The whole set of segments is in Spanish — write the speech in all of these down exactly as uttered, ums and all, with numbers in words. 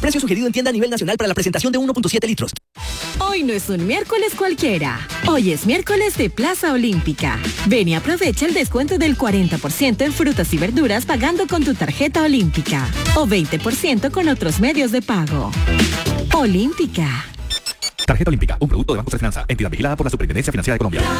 Precio sugerido en tienda a nivel nacional para la presentación de uno punto siete litros. Hoy no es un miércoles cualquiera. Hoy es miércoles de Plaza Olímpica. Ven y aprovecha el descuento del cuarenta por ciento en frutas y verduras pagando con tu tarjeta Olímpica. O veinte por ciento con otros medios de pago. Olímpica. Tarjeta Olímpica, un producto de Banco de Finanza, entidad vigilada por la Superintendencia Financiera de Colombia.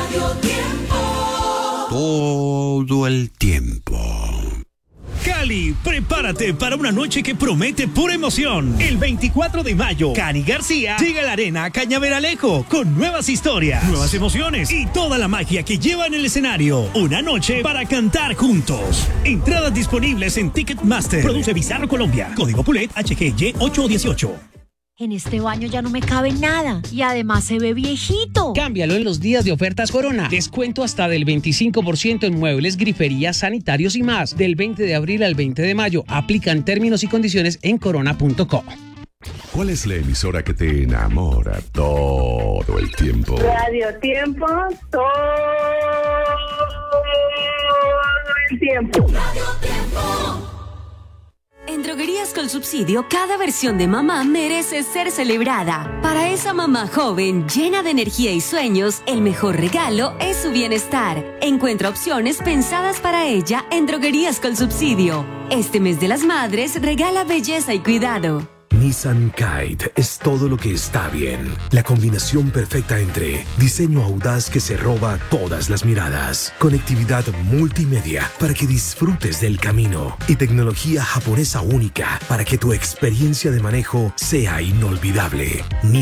Todo el tiempo. Cali, prepárate para una noche que promete pura emoción. El veinticuatro de mayo, Cani García llega a la arena Cañaveralejo con nuevas historias, nuevas emociones y toda la magia que lleva en el escenario. Una noche para cantar juntos. Entradas disponibles en Ticketmaster. Produce Bizarro Colombia. Código Pulet H G Y ocho dieciocho. En este baño ya no me cabe nada y además se ve viejito. Cámbialo en los días de ofertas Corona. Descuento hasta del veinticinco por ciento en muebles, griferías, sanitarios y más. Del veinte de abril al veinte de mayo. Aplican términos y condiciones en corona punto com. ¿Cuál es la emisora que te enamora todo el tiempo? Radio Tiempo, todo el tiempo. Radio Tiempo. En Droguerías con Subsidio, cada versión de mamá merece ser celebrada. Para esa mamá joven, llena de energía y sueños, el mejor regalo es su bienestar. Encuentra opciones pensadas para ella en Droguerías con Subsidio. Este mes de las madres, regala belleza y cuidado. Nissan Kite es todo lo que está bien. La combinación perfecta entre diseño audaz que se roba todas las miradas, conectividad multimedia para que disfrutes del camino y tecnología japonesa única para que tu experiencia de manejo sea inolvidable.